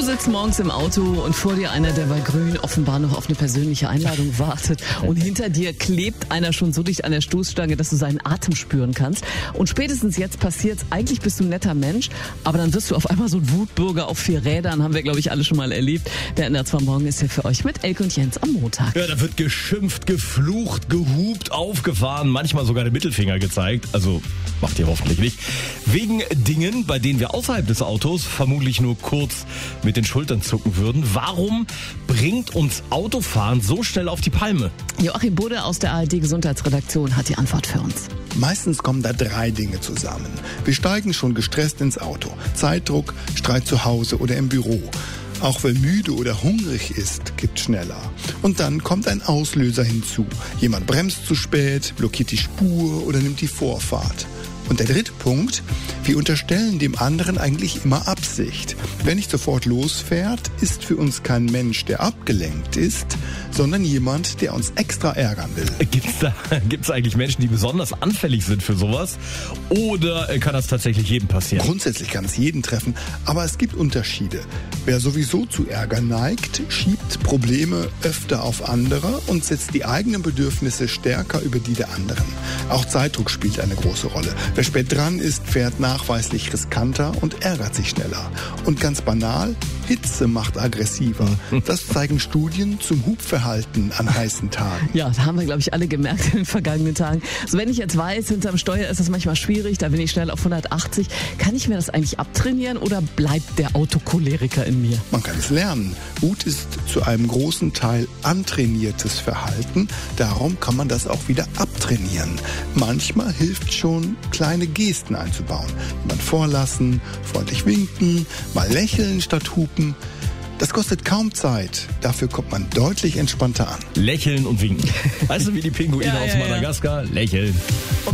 sitzt morgens im Auto und vor dir einer, der bei Grün offenbar noch auf eine persönliche Einladung wartet. Und hinter dir klebt einer schon so dicht an der Stoßstange, dass du seinen Atem spüren kannst. Und spätestens jetzt passiert's. Eigentlich bist du ein netter Mensch, aber dann wirst du auf einmal so ein Wutbürger auf 4 Rädern. Haben wir, glaube ich, alle schon mal erlebt. Der NDR 2 Morgen ist hier für euch mit Elke und Jens am Montag. Ja, da wird geschimpft, geflucht, gehupt, aufgefahren, manchmal sogar der Mittelfinger gezeigt. Also macht ihr hoffentlich nicht. Wegen Dingen, bei denen wir außerhalb des Autos vermutlich nur kurz mit den Schultern zucken würden. Warum bringt uns Autofahren so schnell auf die Palme? Joachim Budde aus der ARD-Gesundheitsredaktion hat die Antwort für uns. Meistens kommen da 3 Dinge zusammen. Wir steigen schon gestresst ins Auto. Zeitdruck, Streit zu Hause oder im Büro. Auch wer müde oder hungrig ist, kippt schneller. Und dann kommt ein Auslöser hinzu. Jemand bremst zu spät, blockiert die Spur oder nimmt die Vorfahrt. Und der 3. Punkt, wir unterstellen dem anderen eigentlich immer Absicht. Wer nicht sofort losfährt, ist für uns kein Mensch, der abgelenkt ist, sondern jemand, der uns extra ärgern will. Gibt's eigentlich Menschen, die besonders anfällig sind für sowas? Oder kann das tatsächlich jedem passieren? Grundsätzlich kann es jeden treffen, aber es gibt Unterschiede. Wer sowieso zu Ärger neigt, schiebt Probleme öfter auf andere und setzt die eigenen Bedürfnisse stärker über die der anderen. Auch Zeitdruck spielt eine große Rolle. Wer spät dran ist, fährt nachweislich riskanter und ärgert sich schneller. Und ganz banal, Hitze macht aggressiver. Das zeigen Studien zum Hubverhalten an heißen Tagen. Ja, da haben wir, glaube ich, alle gemerkt in den vergangenen Tagen. So, wenn ich jetzt weiß, hinterm Steuer ist das manchmal schwierig, da bin ich schnell auf 180. Kann ich mir das eigentlich abtrainieren oder bleibt der Autocholeriker in mir? Man kann es lernen. Wut ist zu einem großen Teil antrainiertes Verhalten. Darum kann man das auch wieder abtrainieren. Manchmal hilft schon, kleine Gesten einzubauen. Jemand vorlassen, freundlich winken, mal lächeln statt hupen. Das kostet kaum Zeit. Dafür kommt man deutlich entspannter an. Lächeln und winken. Weißt du, wie die Pinguine aus Madagaskar? Lächeln.